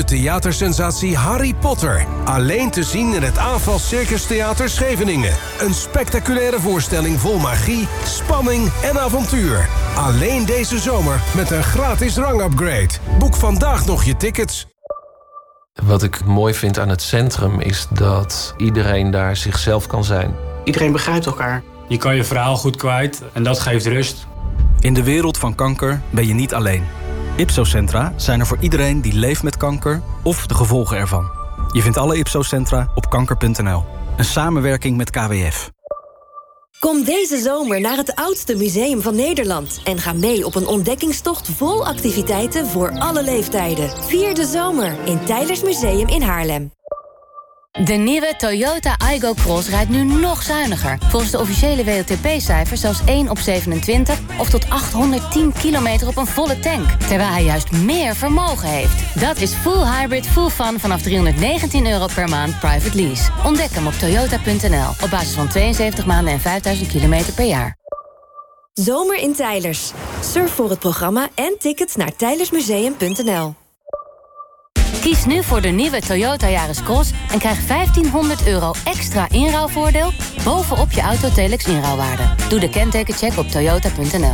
theatersensatie Harry Potter. Alleen te zien in het AFAS Circus Theater Scheveningen. Een spectaculaire voorstelling vol magie, spanning en avontuur. Alleen deze zomer met een gratis rangupgrade. Boek vandaag nog je tickets. Wat ik mooi vind aan het centrum is dat iedereen daar zichzelf kan zijn. Iedereen begrijpt elkaar. Je kan je verhaal goed kwijt en dat geeft rust. In de wereld van kanker ben je niet alleen. Ipso-centra zijn er voor iedereen die leeft met kanker of de gevolgen ervan. Je vindt alle Ipso-centra op kanker.nl. Een samenwerking met KWF. Kom deze zomer naar het oudste museum van Nederland en ga mee op een ontdekkingstocht vol activiteiten voor alle leeftijden. Vier de zomer in Teylers Museum in Haarlem. De nieuwe Toyota Aygo Cross rijdt nu nog zuiniger. Volgens de officiële WLTP-cijfers zelfs 1 op 27... of tot 810 kilometer op een volle tank. Terwijl hij juist meer vermogen heeft. Dat is full hybrid, full fun vanaf €319 per maand private lease. Ontdek hem op toyota.nl. Op basis van 72 maanden en 5000 kilometer per jaar. Zomer in Teylers. Surf voor het programma en tickets naar teylersmuseum.nl. Kies nu voor de nieuwe Toyota Yaris Cross en krijg €1500 extra inruilvoordeel bovenop je Autotelex inruilwaarde. Doe de kentekencheck op toyota.nl.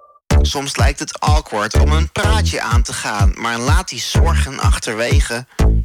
Soms lijkt het awkward om een praatje aan te gaan, maar laat die zorgen achterwege.